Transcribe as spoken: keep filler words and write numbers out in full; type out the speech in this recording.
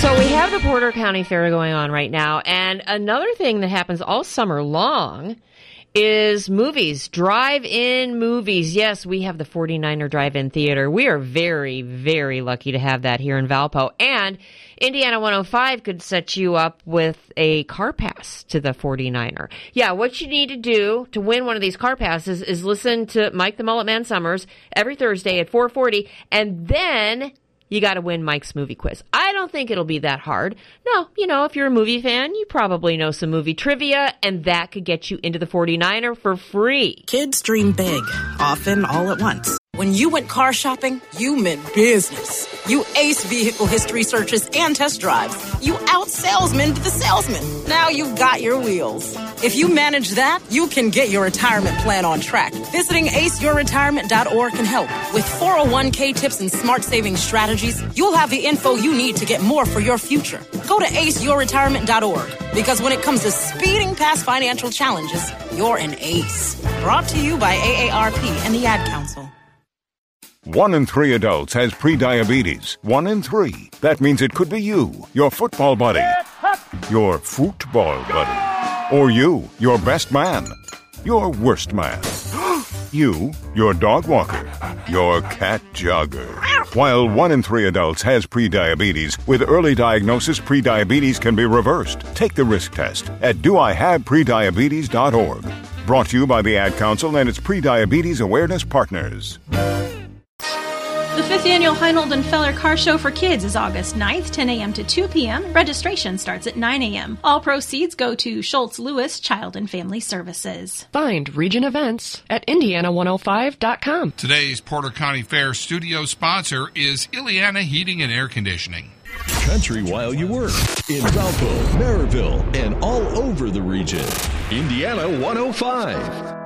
So we have the Porter County Fair going on right now, and another thing that happens all summer long is movies, drive-in movies. Yes, we have the forty-niner Drive-In Theater. We are very, very lucky to have that here in Valpo. And Indiana one oh five could set you up with a car pass to the forty-niner. Yeah, what you need to do to win one of these car passes is listen to Mike the Mullet Man Summers every Thursday at four forty, and then you got to win Mike's movie quiz. I don't think it'll be that hard. No, you know, if you're a movie fan, you probably know some movie trivia, and that could get you into the forty-niner for free. Kids dream big, often all at once. When you went car shopping, you meant business. You aced vehicle history searches and test drives. You out-salesmaned the salesman. Now you've got your wheels. If you manage that, you can get your retirement plan on track. Visiting ace your retirement dot org can help. With four oh one k tips and smart saving strategies, you'll have the info you need to get more for your future. Go to ace your retirement dot org, because when it comes to speeding past financial challenges, you're an ace. Brought to you by A A R P and the Ad Council. One in three adults has prediabetes. One in three. That means it could be you, your football buddy, your football buddy, or you, your best man, your worst man, you, your dog walker, your cat jogger. While one in three adults has prediabetes, with early diagnosis, prediabetes can be reversed. Take the risk test at do I have prediabetes dot org. Brought to you by the Ad Council and its Prediabetes Awareness Partners. The fifth Annual Heinold and Feller Car Show for Kids is August ninth, ten a.m. to two p.m. Registration starts at nine a.m. All proceeds go to Schultz Lewis Child and Family Services. Find Region Events at Indiana one oh five dot com. Today's Porter County Fair studio sponsor is Ileana Heating and Air Conditioning. Country while you work in Valpo, Maryville, and all over the region. Indiana one oh five.